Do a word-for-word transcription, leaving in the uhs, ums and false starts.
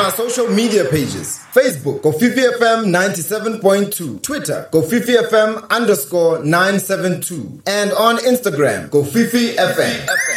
our social media pages. Facebook, Kofifi F M ninety-seven point two. Twitter, Kofifi F M underscore nine seven two. And on Instagram, Kofifi F M.